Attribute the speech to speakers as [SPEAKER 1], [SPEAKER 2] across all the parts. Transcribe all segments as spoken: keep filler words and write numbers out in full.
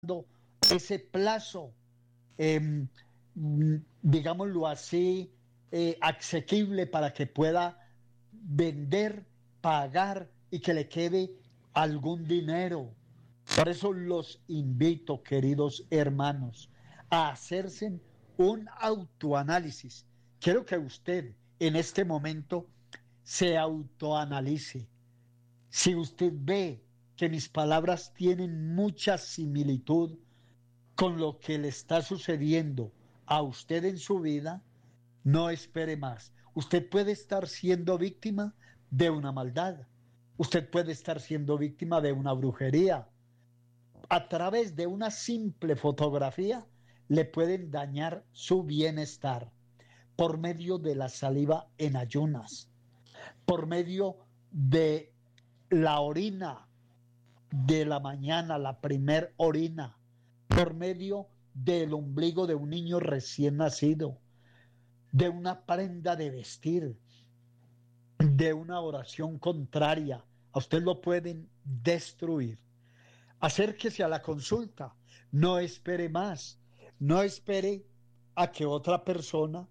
[SPEAKER 1] ese plazo, eh, digámoslo así, eh, asequible para que pueda vender, pagar y que le quede algún dinero. Por eso los invito, queridos hermanos, a hacerse un autoanálisis. Quiero que usted en este momento se autoanalice. Si usted ve que mis palabras tienen mucha similitud con lo que le está sucediendo a usted en su vida, no espere más. Usted puede estar siendo víctima de una maldad. Usted puede estar siendo víctima de una brujería. A través de una simple fotografía le pueden dañar su bienestar por medio de la saliva en ayunas, por medio de la orina de la mañana, la primer orina, por medio del ombligo de un niño recién nacido, de una prenda de vestir, de una oración contraria. A usted lo pueden destruir. Acérquese a la consulta. No espere más. No espere a que otra persona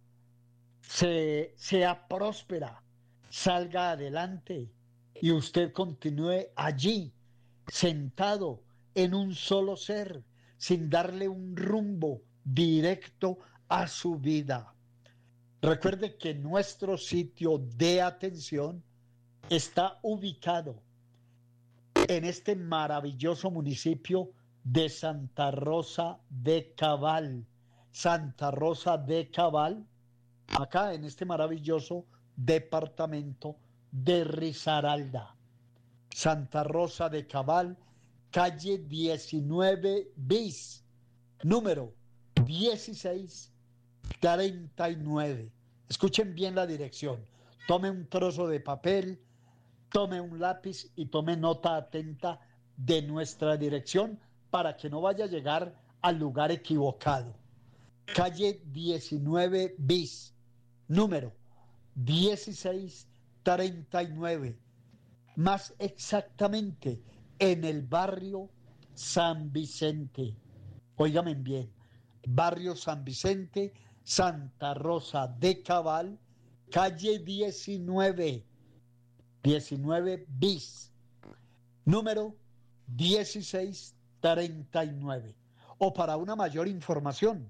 [SPEAKER 1] se, sea próspera, salga adelante y usted continúe allí, sentado en un solo ser, sin darle un rumbo directo a su vida. Recuerde que nuestro sitio de atención está ubicado en este maravilloso municipio de Santa Rosa de Cabal. Santa Rosa de Cabal, acá en este maravilloso departamento de Risaralda. Santa Rosa de Cabal, calle diecinueve bis, número dieciséis treinta y nueve. Escuchen bien la dirección. Tome un trozo de papel, tome un lápiz y tome nota atenta de nuestra dirección para que no vaya a llegar al lugar equivocado. Calle diecinueve bis, número dieciséis treinta y nueve, más exactamente en el barrio San Vicente. Óigame bien, barrio San Vicente, Santa Rosa de Cabal, calle diecinueve, diecinueve bis, número dieciséis treinta y nueve. O para una mayor información,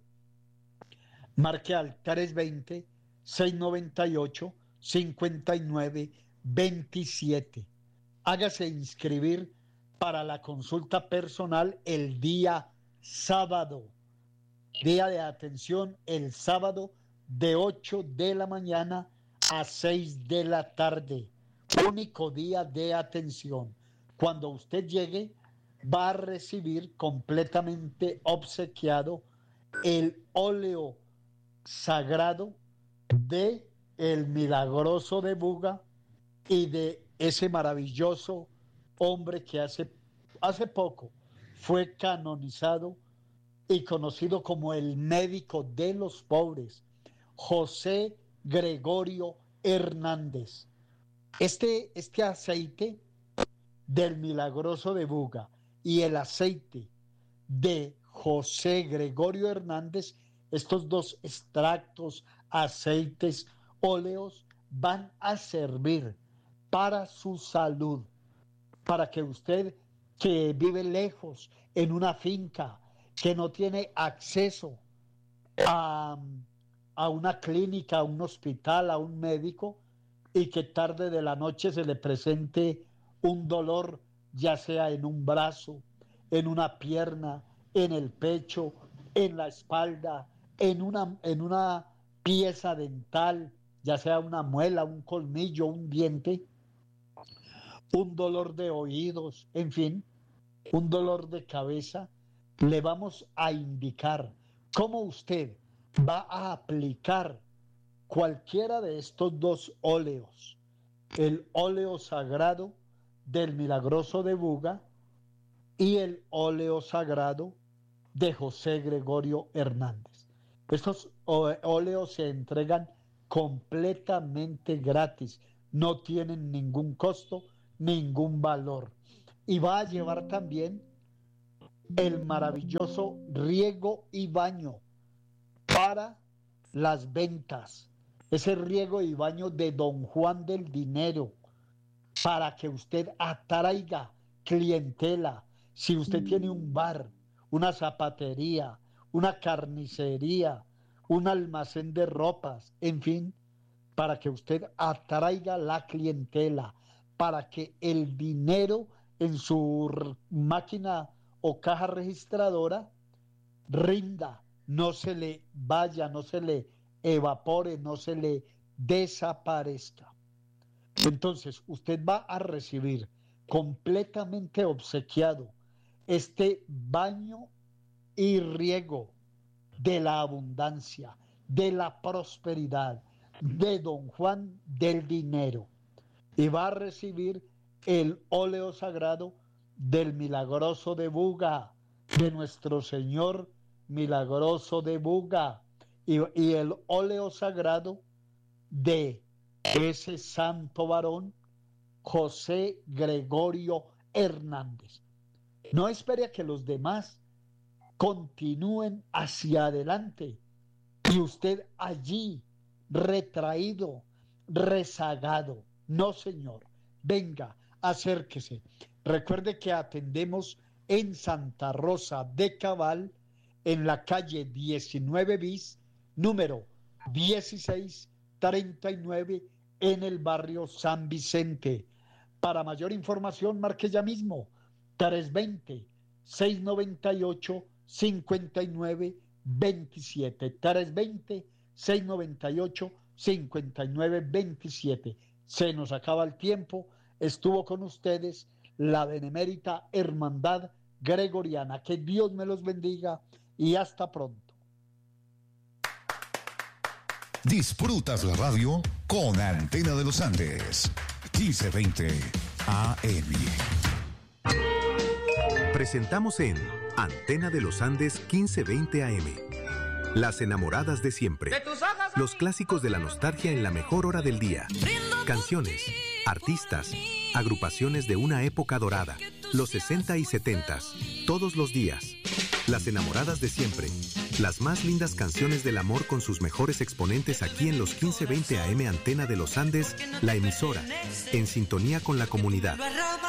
[SPEAKER 1] marque al tres veinte, seiscientos noventa y ocho, cincuenta y nueve veintisiete. Hágase inscribir para la consulta personal el día sábado. Día de atención el sábado de ocho de la mañana a seis de la tarde. Único día de atención. Cuando usted llegue, va a recibir completamente obsequiado el óleo sagrado de el milagroso de Buga y de ese maravilloso hombre que hace, hace poco fue canonizado y conocido como el médico de los pobres, José Gregorio Hernández. Este, este aceite del milagroso de Buga y el aceite de José Gregorio Hernández, estos dos extractos, aceites, óleos, van a servir para su salud, para que usted que vive lejos en una finca, que no tiene acceso a, a una clínica, a un hospital, a un médico, y que tarde de la noche se le presente un dolor, ya sea en un brazo, en una pierna, en el pecho, en la espalda, en una, en una pieza dental, ya sea una muela, un colmillo, un diente, un dolor de oídos, en fin, un dolor de cabeza, le vamos a indicar cómo usted va a aplicar cualquiera de estos dos óleos, el óleo sagrado del milagroso de Buga y el óleo sagrado de José Gregorio Hernández. Estos óleos se entregan completamente gratis, no tienen ningún costo, ningún valor. Y va a llevar también el maravilloso riego y baño para las ventas. Ese riego y baño de Don Juan del Dinero, para que usted atraiga clientela. Si usted tiene un bar, una zapatería, una carnicería, un almacén de ropas, en fin, para que usted atraiga la clientela, para que el dinero en su máquina o caja registradora rinda, no se le vaya, no se le evapore, no se le desaparezca. Entonces, usted va a recibir completamente obsequiado este baño y riego de la abundancia, de la prosperidad, de Don Juan del Dinero. Y va a recibir el óleo sagrado del Milagroso de Buga, de nuestro Señor Milagroso de Buga, y, y el óleo sagrado de ese santo varón, José Gregorio Hernández. No espere a que los demás continúen hacia adelante y usted allí retraído, rezagado. No, señor. Venga, acérquese. Recuerde que atendemos en Santa Rosa de Cabal, en la calle diecinueve bis, número dieciséis treinta y nueve, en el barrio San Vicente. Para mayor información, marque ya mismo tres dos cero, seis nueve ocho, cinco nueve dos siete. tres dos cero, seis nueve ocho, cinco nueve dos siete. Se nos acaba el tiempo. Estuvo con ustedes la Benemérita Hermandad Gregoriana. Que Dios me los bendiga y hasta pronto.
[SPEAKER 2] Disfrutas la radio con Antena de los Andes. quince veinte A M.
[SPEAKER 3] Presentamos en Antena de los Andes quince veinte A M. Las enamoradas de siempre. Los clásicos de la nostalgia en la mejor hora del día. Canciones, artistas, agrupaciones de una época dorada. Los sesenta y setenta, todos los días. Las enamoradas de siempre. Las más lindas canciones del amor con sus mejores exponentes aquí en los quince veinte A M Antena de los Andes, la emisora, en sintonía con la comunidad.